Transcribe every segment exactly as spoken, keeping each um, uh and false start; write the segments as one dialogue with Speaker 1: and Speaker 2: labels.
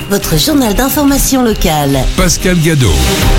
Speaker 1: votre journal d'information locale.
Speaker 2: Pascal Gadot.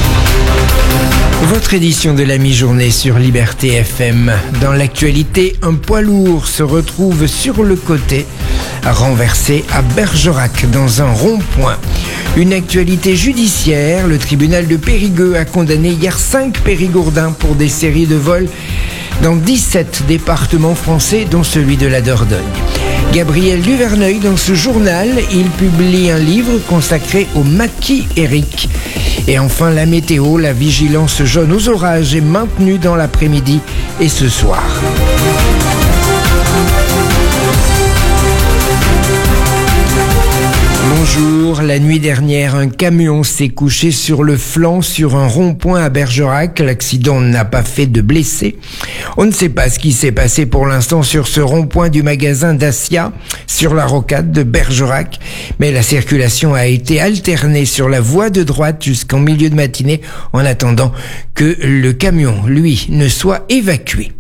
Speaker 3: Votre édition de la mi-journée sur Liberté F M. Dans l'actualité, un poids lourd se retrouve sur le côté, renversé à Bergerac dans un rond-point. Une actualité judiciaire, le tribunal de Périgueux a condamné hier cinq Périgourdins pour des séries de vols dans dix-sept départements français, dont celui de la Dordogne. Gabriel Duverneuil, dans ce journal, il publie un livre consacré au maquis Éric. Et enfin, la météo, la vigilance jaune aux orages est maintenue dans l'après-midi et ce soir. Bonjour, la nuit dernière, un camion s'est couché sur le flanc sur un rond-point à Bergerac. L'accident n'a pas fait de blessés. On ne sait pas ce qui s'est passé pour l'instant sur ce rond-point du magasin Dacia, sur la rocade de Bergerac, mais la circulation a été alternée sur la voie de droite jusqu'en milieu de matinée en attendant que le camion, lui, ne soit évacué.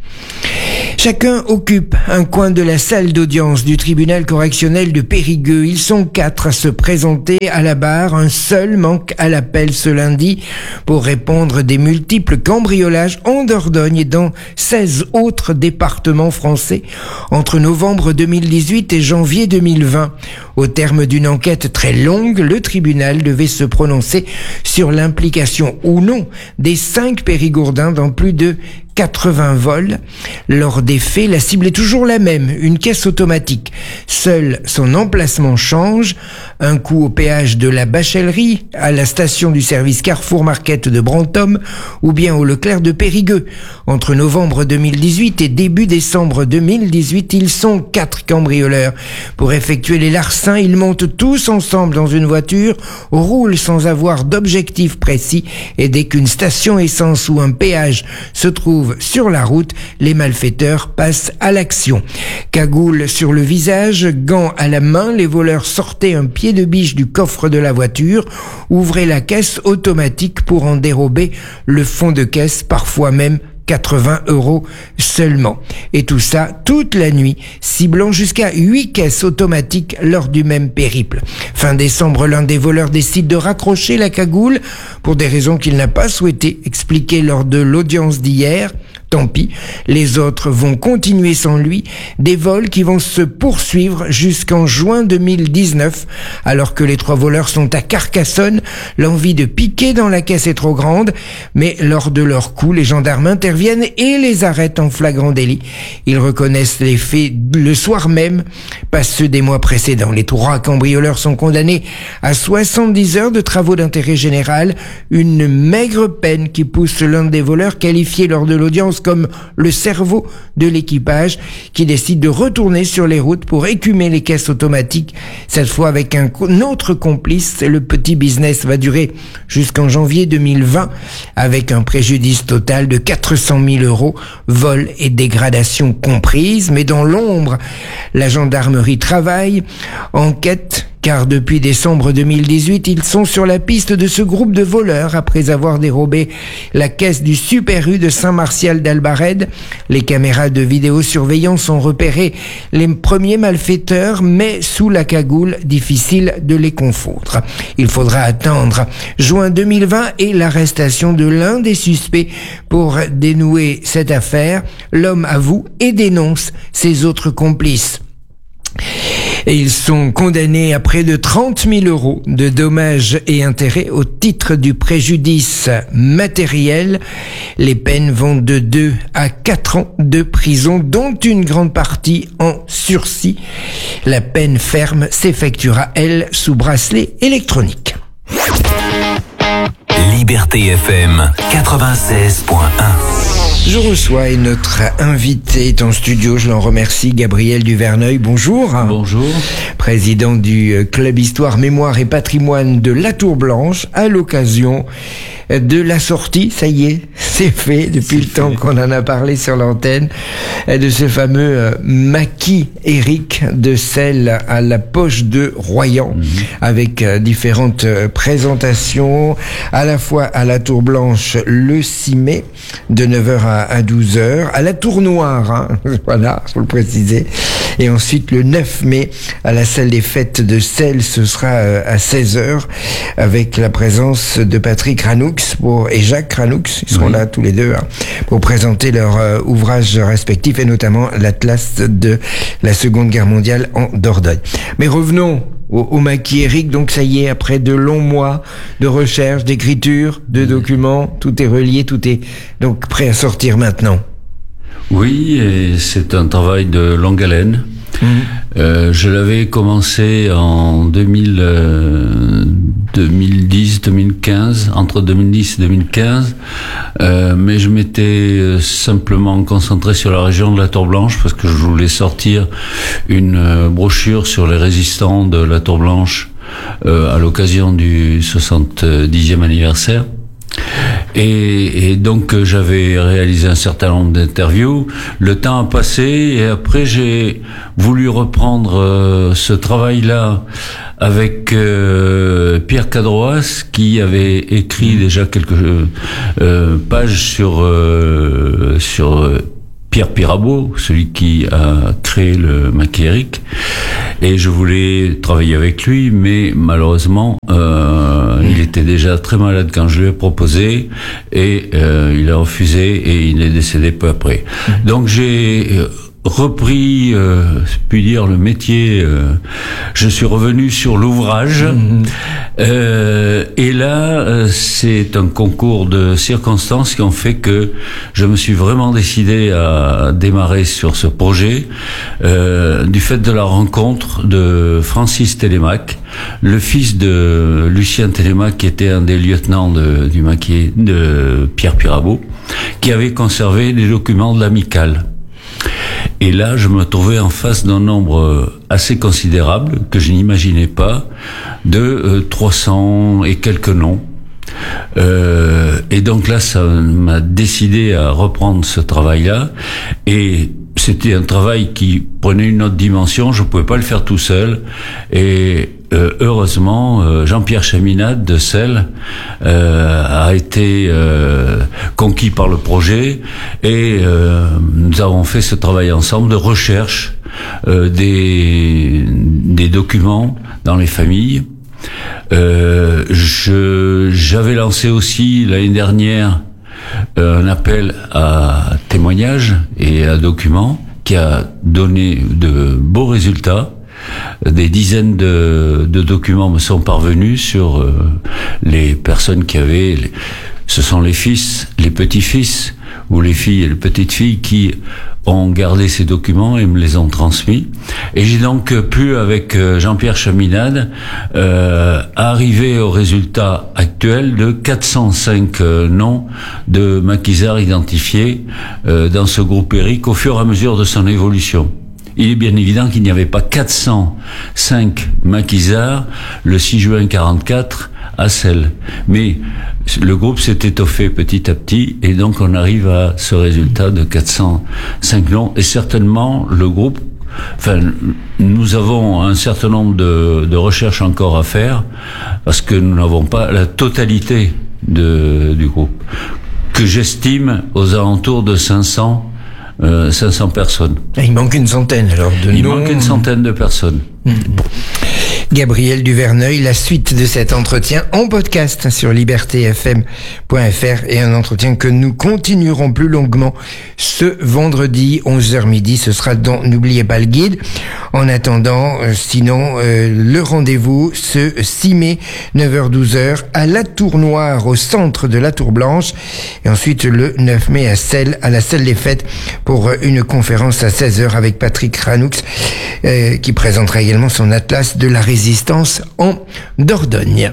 Speaker 3: Chacun occupe un coin de la salle d'audience du tribunal correctionnel de Périgueux. Ils sont quatre à se présenter à la barre. Un seul manque à l'appel ce lundi pour répondre des multiples cambriolages en Dordogne et dans seize autres départements français entre novembre deux mille dix-huit et janvier deux mille vingt. Au terme d'une enquête très longue, le tribunal devait se prononcer sur l'implication ou non des cinq Périgourdins dans plus de quatre-vingts vols. Lors des faits, la cible est toujours la même, une caisse automatique. Seul son emplacement change. Un coup au péage de la Bachellerie, à la station du service Carrefour Market de Brantôme ou bien au Leclerc de Périgueux. Entre novembre deux mille dix-huit et début décembre deux mille dix-huit, ils sont quatre cambrioleurs. Pour effectuer les larcins, ils montent tous ensemble dans une voiture, roulent sans avoir d'objectif précis et dès qu'une station essence ou un péage se trouve sur la route, les malfaiteurs passent à l'action. Cagoule sur le visage, gants à la main, les voleurs sortaient un pied de biche du coffre de la voiture, ouvraient la caisse automatique pour en dérober le fond de caisse, parfois même quatre-vingts euros seulement. Et tout ça toute la nuit, ciblant jusqu'à huit caisses automatiques lors du même périple. Fin décembre, l'un des voleurs décide de raccrocher la cagoule pour des raisons qu'il n'a pas souhaité expliquer lors de l'audience d'hier. Tant pis, les autres vont continuer sans lui, des vols qui vont se poursuivre jusqu'en juin deux mille dix-neuf, alors que les trois voleurs sont à Carcassonne. L'envie de piquer dans la caisse est trop grande, mais lors de leur coup, les gendarmes interviennent et les arrêtent en flagrant délit. Ils reconnaissent les faits le soir même, pas ceux des mois précédents. Les trois cambrioleurs sont condamnés à soixante-dix heures de travaux d'intérêt général, une maigre peine qui pousse l'un des voleurs qualifié lors de l'audience comme le cerveau de l'équipage qui décide de retourner sur les routes pour écumer les caisses automatiques, cette fois avec un autre complice. Le petit business va durer jusqu'en janvier deux mille vingt avec un préjudice total de quatre cent mille euros, vol et dégradation comprises. Mais dans l'ombre, la gendarmerie travaille, enquête, car depuis décembre deux mille dix-huit, ils sont sur la piste de ce groupe de voleurs après avoir dérobé la caisse du Super U de Saint-Martial d'Albarède. Les caméras de vidéosurveillance ont repéré les premiers malfaiteurs, mais sous la cagoule, difficile de les confondre. Il faudra attendre juin deux mille vingt et l'arrestation de l'un des suspects pour dénouer cette affaire. L'homme avoue et dénonce ses autres complices. Et ils sont condamnés à près de trente mille euros de dommages et intérêts au titre du préjudice matériel. Les peines vont de deux à quatre ans de prison, dont une grande partie en sursis. La peine ferme s'effectuera, elle, sous bracelet électronique.
Speaker 2: Liberté F M quatre-vingt-seize point un.
Speaker 3: Je reçois et notre invité est en studio, je l'en remercie, Gabriel Duverneuil. Bonjour.
Speaker 4: Bonjour.
Speaker 3: Président du Club Histoire, Mémoire et Patrimoine de La Tour Blanche, à l'occasion de la sortie, ça y est, c'est fait, depuis c'est le fait. temps qu'on en a parlé sur l'antenne, de ce fameux maquis Éric de Celle à la poche de Royan, mmh. avec différentes présentations, à la fois à la Tour Blanche le six mai, de neuf heures à douze heures, à la Tour Noire, hein, voilà, faut le préciser, Et ensuite, le neuf mai, à la salle des fêtes de Celles, ce sera à seize heures, avec la présence de Patrick Ranoux pour, et Jacques Ranoux. Ils seront oui. là tous les deux hein, pour présenter leurs euh, ouvrages respectifs et notamment l'Atlas de la Seconde Guerre mondiale en Dordogne. Mais revenons au, au maquis Éric. Donc ça y est, après de longs mois de recherche, d'écriture, de documents, tout est relié, tout est donc prêt à sortir maintenant.
Speaker 4: Oui, et c'est un travail de longue haleine. Mmh. Euh, je l'avais commencé en deux mille, euh, deux mille dix, deux mille quinze, entre deux mille dix et deux mille quinze, euh, mais je m'étais simplement concentré sur la région de la Tour Blanche parce que je voulais sortir une euh, brochure sur les résistants de la Tour Blanche euh, à l'occasion du soixante-dixième anniversaire. Et, et donc euh, j'avais réalisé un certain nombre d'interviews. Le temps a passé et après j'ai voulu reprendre euh, ce travail-là avec euh, Pierre Cadroas qui avait écrit déjà quelques euh, pages sur euh, sur euh, Pierre Pirabeau, celui qui a créé le maquis Éric, et je voulais travailler avec lui, mais malheureusement euh, il était déjà très malade quand je lui ai proposé, et euh, il a refusé et il est décédé peu après. Donc j'ai euh, repris, euh, puis dire le métier. Euh, je suis revenu sur l'ouvrage, mmh. euh, et là, euh, c'est un concours de circonstances qui ont fait que je me suis vraiment décidé à démarrer sur ce projet, euh, du fait de la rencontre de Francis Télémaque, le fils de Lucien Télémaque, qui était un des lieutenants de, du maquis de Pierre Pirabeau, qui avait conservé les documents de l'amicale. Et là, je me trouvais en face d'un nombre assez considérable, que je n'imaginais pas, de euh, trois cents et quelques noms. Euh, et donc là, ça m'a décidé à reprendre ce travail-là. Et c'était un travail qui prenait une autre dimension, je ne pouvais pas le faire tout seul. Et euh, heureusement, euh, Jean-Pierre Chaminade de Celles euh, a été euh, conquis par le projet, et euh, nous avons fait ce travail ensemble de recherche euh, des, des documents dans les familles. Euh, je, j'avais lancé aussi l'année dernière un appel à témoignages et à documents qui a donné de beaux résultats. Des dizaines de, de documents me sont parvenus sur euh, les personnes qui avaient... Les, ce sont les fils, les petits-fils, ou les filles et les petites-filles qui ont gardé ces documents et me les ont transmis. Et j'ai donc pu, avec Jean-Pierre Chaminade, euh, arriver au résultat actuel de quatre cent cinq euh, noms de maquisards identifiés euh, dans ce groupe Éric au fur et à mesure de son évolution. Il est bien évident qu'il n'y avait pas quatre cent cinq maquisards le six juin quarante-quatre à Celles. Mais le groupe s'est étoffé petit à petit, et donc on arrive à ce résultat de quatre cent cinq noms. Et certainement, le groupe, enfin, nous avons un certain nombre de, de recherches encore à faire, parce que nous n'avons pas la totalité de, du groupe, que j'estime aux alentours de cinq cents, euh, cinq cents personnes.
Speaker 3: Il manque une centaine, alors, de
Speaker 4: Il
Speaker 3: noms...
Speaker 4: manque une centaine de personnes.
Speaker 3: Mmh. Gabriel Duverneuil, la suite de cet entretien en podcast sur liberté f m point f r, et un entretien que nous continuerons plus longuement ce vendredi onze heures midi. Ce sera dans N'oubliez pas le guide. En attendant, euh, sinon, euh, le rendez-vous ce six mai, neuf heures douze heures, à la Tour Noire, au centre de la Tour Blanche, et ensuite le neuf mai à Celles, à la salle des fêtes, pour une conférence à seize heures avec Patrick Ranoux, euh, qui présentera également son atlas de la résistance en Dordogne.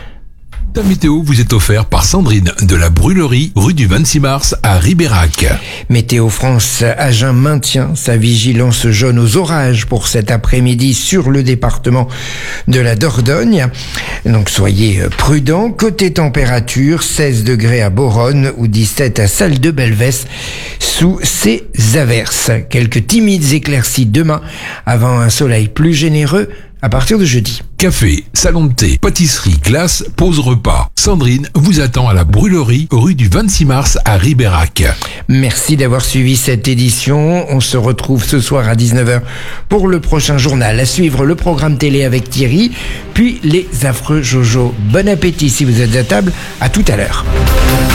Speaker 5: La météo vous est offert par Sandrine de la Brûlerie, rue du vingt-six mars à Ribérac.
Speaker 3: Météo France Agen maintient sa vigilance jaune aux orages pour cet après-midi sur le département de la Dordogne. Donc soyez prudents. Côté température, seize degrés à Boronne ou dix-sept à Salle de Belvès sous ces averses. Quelques timides éclaircies demain avant un soleil plus généreux à partir de jeudi.
Speaker 5: Café, salon de thé, pâtisserie, glace, pause repas. Sandrine vous attend à la Brûlerie, rue du vingt-six mars à Ribérac.
Speaker 3: Merci d'avoir suivi cette édition. On se retrouve ce soir à dix-neuf heures pour le prochain journal. À suivre le programme télé avec Thierry, puis les affreux Jojo. Bon appétit si vous êtes à table. À tout à l'heure.